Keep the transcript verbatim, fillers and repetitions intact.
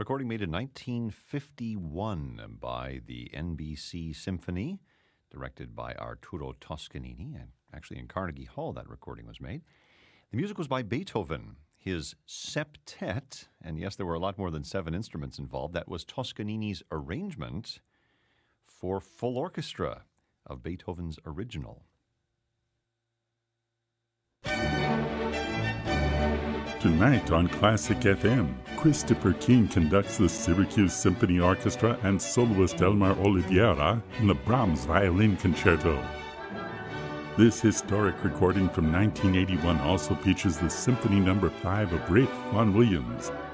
Recording made in nineteen fifty-one by the N B C Symphony, directed by Arturo Toscanini, and actually in Carnegie Hall that recording was made. The music was by Beethoven. His septet, and yes, there were a lot more than seven instruments involved, that was Toscanini's arrangement for full orchestra of Beethoven's original. Tonight on Classic F M, Christopher King conducts the Syracuse Symphony Orchestra and soloist Elmar Oliveira in the Brahms Violin Concerto. This historic recording from nineteen eighty-one also features the Symphony Number five of Ralph Vaughan Williams